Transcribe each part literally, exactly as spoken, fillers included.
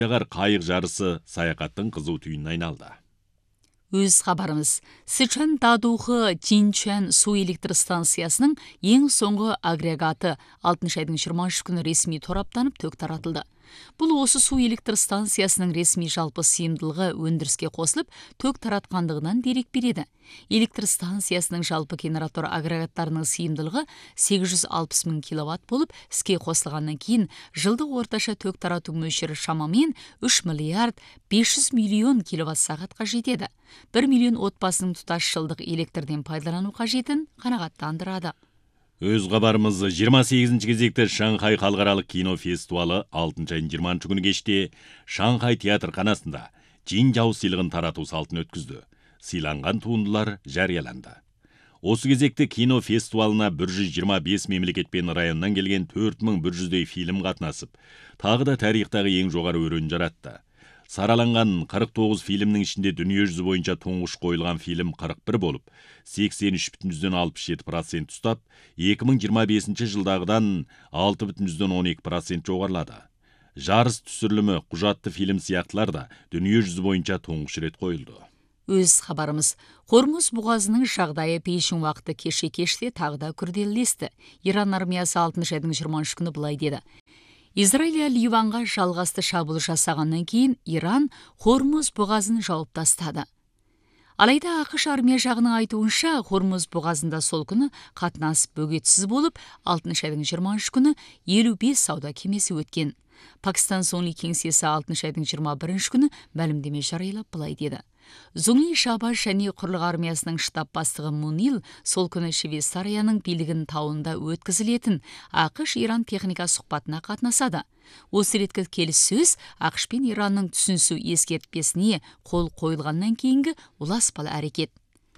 Қайық жарысы саяхаттың қызу түйініне айналды. Өз хабарымыз, Сычуан Дадухы Чинчуан су электр станциясының ең соңғы агрегаты алтыншы айдың жиырма үшінші күні ресми тораптанып төк таратылды. Бұл осы су электр станциясының ресми жалпы сыйымдылығы өндіріске қосылып, төк таратқандығынан дерек береді. Электр станциясының жалпы генератор агрегаттарының сыйымдылығы сегіз жүз алпыс мың киловатт болып, іске қосылғаннан кейін жылдық орташа төк тарату мөлшері шамамен үш миллиард бес жүз миллион киловатт сағатқа жетеді. бір миллион отбасының тұтас жылдық электрден пайдалану қажетін қанағаттандырады. Өз хабарымыз жиырма сегізінші кезекті Шанхай халықаралық кино фестивалы алтыншы айдың жиырмасыншы күні кеште Шанхай театрханасында Жин-Жау сыйлығын тарату салтын өткізді. Сыйланған туындылар жарияланды. Осы кезекте кино фестивалына бір жүз жиырма бес мемлекет пен районнан келген төрт мың бір жүздей фильм қатынасып, тағы да тарихтағы ең жоғары өрен жаратты. Сараланған қырық тоғыз фильмнің ішінде дүние жүзі бойынша тұңғыш қойылған фильм қырық бір болып, сексен үш бүтін жүзден алпыс жеті процент ұстап, екі мың жиырма бесінші жылдағыдан алты бүтін жүзден он екі процент жоғарылады. Жарыс түсірілімі, құжатты фильм сияқтылар да дүние жүзі бойынша тұңғыш рет қойылды. Өз хабарымыз, Хормуз бұғазының жағдайы пейшін уақыты кеше-кеште тағы да күрделілесті. Иран армиясы алтыншы айдың жиырма үшінші күні былай деді: Израиль Ливанға жалғасты шабуыл жасағаннан кейін Иран Хормуз бұғазын жауып тастады. Алайда ақш армия жағының айтуынша, Хормуз бұғазында сол күні қатынас бөгетсіз болып, алтыншы айдың жиырма үшінші күні елу бес сауда кемесі өткен. Пакистан Соңли кеңсесі алтыншы айдың жиырма бірінші күні мәлімдеме жариялап былай деді: Зуңли Шабаш және құрлық армиясының штаб бастығы Мунил сол күні Швейцарияның билігін тауында өткізілетін ақш Иран техника сұхбатына қатынасады. Осы реткі келіссөз ақш пен Иранның түсінісу ескертпесіне қол қойылғаннан кейінгі ұласпалы әрекет.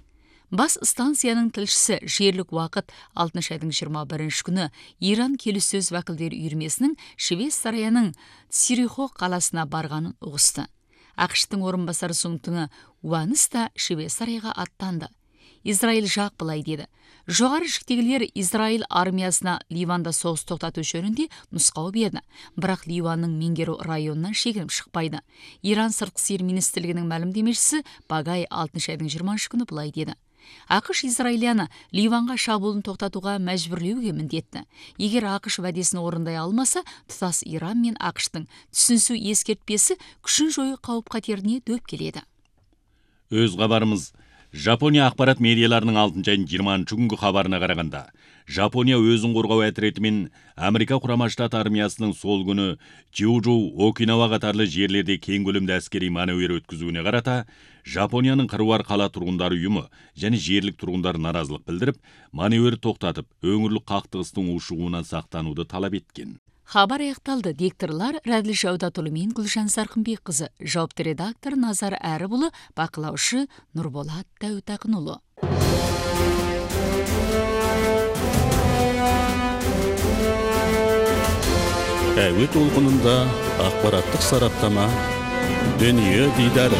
Бас станцияның тілшісі жерлік уақыт алтыншы айдың жиырма бірінші күні Иран келіссөз уәкілдері үйірмесінің Швейцарияның Цюрихо қаласына барғанын ұғысты. ақш-тың орынбасары Сунгтыңы Уаныс та Швейцарияға аттанды. Израиль жақ былай деді: жоғары жіктегілер Израиль армиясына Ливанда соғыс тоқтату жөнінде нұсқау берді, бірақ Ливанның меңгеру районынан шегініп шықпайды. Иран сыртқы істер министрлігінің мәлімдемешісі Багай алтыншы айдың жиырма үшінші күні былай деді: ақш Израильяны Ливанға шабуылын тоқтатуға мәжбүрлеуге міндетті. Егер ақш уәдесін орындай алмаса, тұтас Иран мен ақш-тың түсінісу ескертпесі күшін жою қауіп-қатеріне дөп келеді. Өз хабарымыз, Жапония ақпарат медиаларының алтыншы айдың жиырмасыншы күнгі хабарына қарағанда, Жапония өзін қорғау әтіретімен Америка құрама штат армиясының сол күні Чиуджу, Окинава қатарлы жерлерде кең көлемді әскери маневр өткізуіне қарата, Жапонияның қыруар қала тұрғындар ұйымы және жерлік тұрғындар наразылық білдіріп, маневр тоқтатып, өңірлік қақтығыстың ушығуынан сақтануды талап еткен. Хабар аяқталды. Дикторлар Рәділ Жаудатұлы мен Гүлжан Сарқынбек қызы, жауапты редактор Назар Әріұлы, бақылаушы Нұрболат Дәуітақынұлы. Әуе толқынында ақпараттық сараптама, дүние дидары.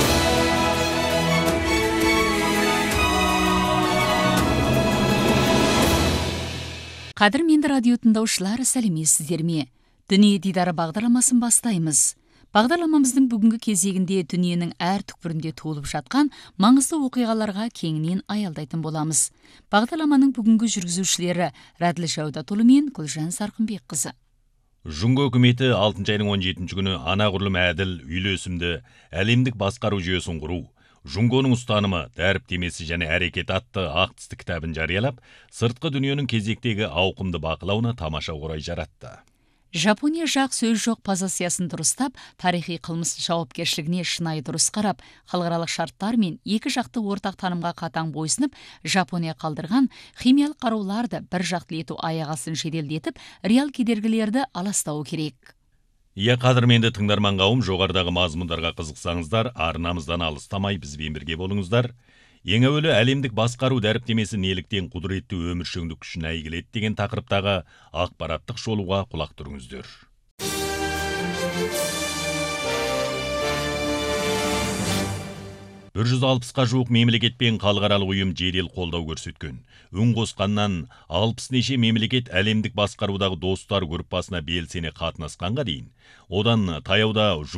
Қадірменді радио тыңдаушылар, сәлеметсіздер ме? Дүние дидары бағдарламасын бастаймыз. Бағдарламамыздың бүгінгі кезегінде дүниенің әр түкпірінде толып жатқан маңызды оқиғаларға кеңінен аялдайтын боламыз. Бағдарламаның бүгінгі жүргізушілері Рәділ Жаудатұлы мен Гүлжан Сарқынбек қызы. Жұңғы үкіметі алтыншы айдың он жетінші күні анағұрлым әділ, үйлесімді әлемдік басқару жүйесін құру, Жұңғоның ұстанымы, дәріптемесі және әрекет атты ақтысты кітабын жариялап, сыртқы дүниенің кезектегі ауқымды бақылауына тамаша орай жаратты. Жапония жақ сөз жоқ позициясын дұрыстап, тарихи қылмыс жауапкершілігіне шынайы дұрыс қарап, халықаралық шарттар мен екі жақты ортақ танымға қатаң бойсынып, Жапония қалдырған химиялық қаруларды бір жақтылы ету аяғасын жеделдетіп, реал кедергілерді аластауы керек. Иә, қадірменді тыңдарман қауым, жоғарыдағы мазмұндарға қызықсаңыздар, арнамыздан алыстамай бізбен бірге болыңыздар. Ең әуелі әлемдік басқару дәріптемесі неліктен құдіретті өміршеңдік күшін әйгіледі деген тақырыптағы ақпараттық шолуға құлақ түріңіздер. бір жүз алпысқа жуық мемлекет пен халықаралық ұйым жедел қолдау көрсеткен. Үн қосқаннан алпыс неше мемлекет әлемдік басқарудағы достар группасына белсене қатынасқанға дейін. Одан таяуда